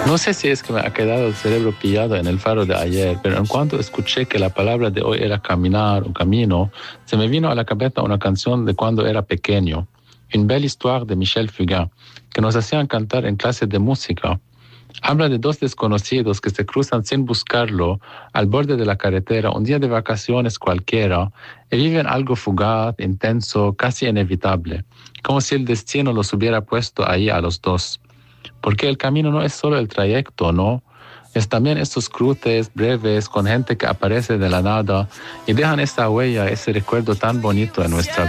No sé si es que me ha quedado el cerebro pillado en el faro de ayer, pero en cuanto escuché que la palabra de hoy era caminar o camino, se me vino a la cabeza una canción de cuando era pequeño, Une belle histoire de Michel Fugain, que nos hacían cantar en clases de música. Habla de dos desconocidos que se cruzan sin buscarlo al borde de la carretera un día de vacaciones cualquiera y viven algo fugaz, intenso, casi inevitable, como si el destino los hubiera puesto ahí a los dos. Porque el camino no es solo el trayecto, ¿no? Es también estos cruces breves con gente que aparece de la nada y dejan esa huella, ese recuerdo tan bonito en nuestra vida.